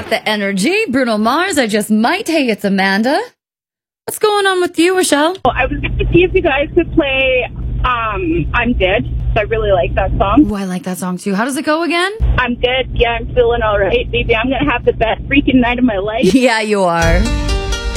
got the energy. Bruno Mars, I Just Might. Hey, it's Amanda. What's going on with you, Rochelle? I was going to see if you guys could play I'm Good. I really like that song. Oh, I like that song too. How does it go again? I'm good. Yeah, I'm feeling all right. Baby, I'm going to have the best freaking night of my life. Yeah, you are.